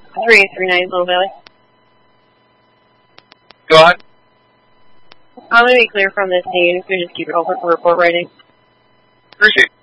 3839 Little Valley. Go on. I'm going to be clear from this scene. If we just keep it open for report writing. Appreciate it.